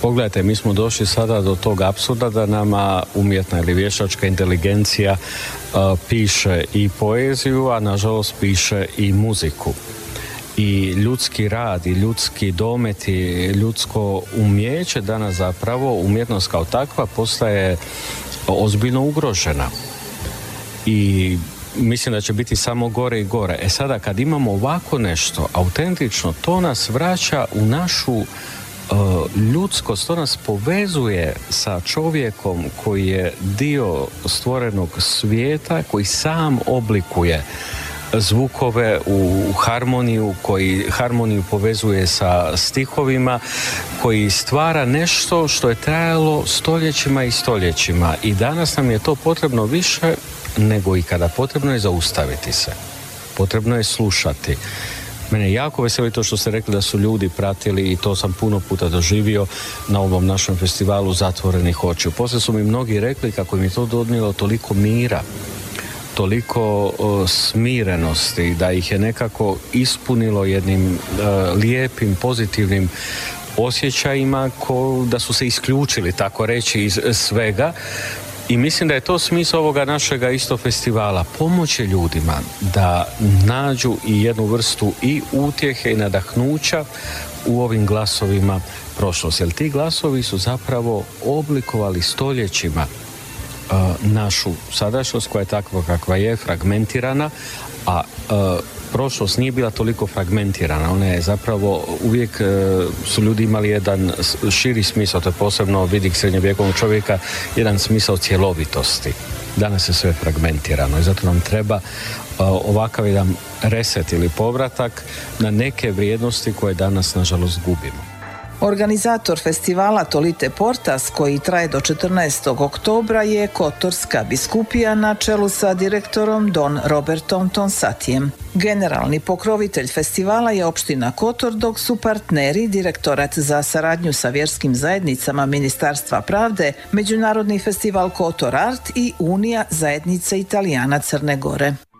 Pogledajte, mi smo došli sada do tog apsurda da nama umjetna ili vještačka inteligencija piše i poeziju, a nažalost piše i muziku. I ljudski rad, i ljudski domet, i ljudsko umjeće danas zapravo, umjetnost kao takva, postaje ozbiljno ugrožena. I mislim da će biti samo gore i gore. Sada kad imamo ovako nešto autentično, to nas vraća u našu ljudskost, to nas povezuje sa čovjekom koji je dio stvorenog svijeta, koji sam oblikuje zvukove u harmoniju, koji harmoniju povezuje sa stihovima, koji stvara nešto što je trajalo stoljećima i stoljećima. I danas nam je to potrebno više nego ikada. Potrebno je zaustaviti se. Potrebno je slušati. Mene jako veseli to što ste rekli da su ljudi pratili, i to sam puno puta doživio na ovom našem festivalu Zatvorenih očiju. Poslije su mi mnogi rekli kako im je to donijelo toliko mira, toliko smirenosti, da ih je nekako ispunilo jednim lijepim, pozitivnim osjećajima, da su se isključili, tako reći, iz svega. I mislim da je to smisao ovoga našega isto festivala, pomoći ljudima da nađu i jednu vrstu i utjehe i nadahnuća u ovim glasovima prošlosti. Jer ti glasovi su zapravo oblikovali stoljećima našu sadašnjost, koja je takva kakva je, fragmentirana, a prošlost nije bila toliko fragmentirana. Ona je zapravo uvijek su ljudi imali jedan širi smisao, to je posebno vidik srednjovjekovnog čovjeka, jedan smisao cjelovitosti. Danas je sve fragmentirano i zato nam treba ovakav jedan reset ili povratak na neke vrijednosti koje danas nažalost gubimo. Organizator festivala Tolite Portas, koji traje do 14. oktobra, je Kotorska biskupija na čelu sa direktorom Don Robertom Tonsatijem. Generalni pokrovitelj festivala je opština Kotor, dok su partneri Direktorat za saradnju sa vjerskim zajednicama Ministarstva pravde, Međunarodni festival Kotor Art i Unija zajednice Italijana Crne Gore.